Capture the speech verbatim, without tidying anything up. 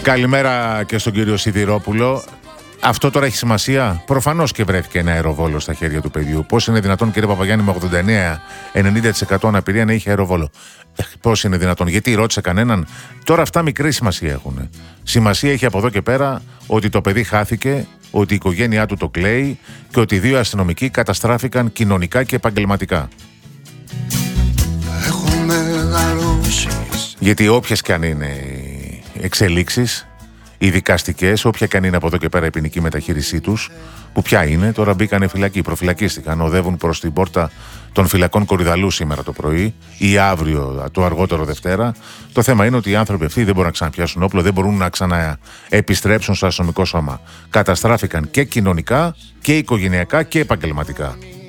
Καλημέρα και στον κύριο Σιδηρόπουλο. Αυτό τώρα έχει σημασία? Προφανώς και βρέθηκε ένα αεροβόλο στα χέρια του παιδιού. Πώς είναι δυνατόν, κύριε Παπαγιάννη, με ογδόντα εννέα με ενενήντα τοις εκατό αναπηρία να είχε αεροβόλο? Πώς είναι δυνατόν? Γιατί ρώτησε κανέναν? Τώρα αυτά μικρή σημασία έχουν. Σημασία έχει από εδώ και πέρα ότι το παιδί χάθηκε, ότι η οικογένειά του το κλαίει και ότι οι δύο αστυνομικοί καταστράφηκαν κοινωνικά και επαγγελματικά. Γιατί όποιες και αν είναι οι εξελίξεις, οι δικαστικές, όποια και αν είναι από εδώ και πέρα η ποινική μεταχείρισή τους, που πια είναι, τώρα μπήκανε φυλακή, προφυλακίστηκαν, οδεύουν προς την πόρτα των φυλακών Κορυδαλού σήμερα το πρωί ή αύριο, το αργότερο Δευτέρα. Το θέμα είναι ότι οι άνθρωποι αυτοί δεν μπορούν να ξαναπιάσουν όπλο, δεν μπορούν να ξαναεπιστρέψουν στο αστυνομικό σώμα. Καταστράφηκαν και κοινωνικά και οικογενειακά και επαγγελματικά.